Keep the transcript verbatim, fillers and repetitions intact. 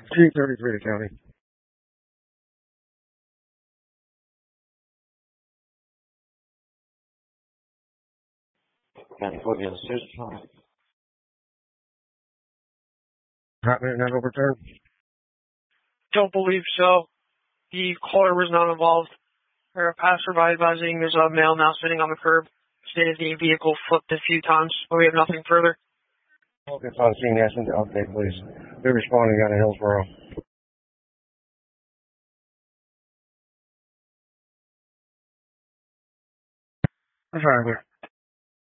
three thirty-three to county. County forty on the stairs. Hot minute not overturned? Don't believe so. The caller was not involved. There are passerby advising there's a male now sitting on the curb. Stated the vehicle flipped a few times, but we have nothing further. Focus on scene, ask them to update, please. They're responding out of Hillsborough. That's right,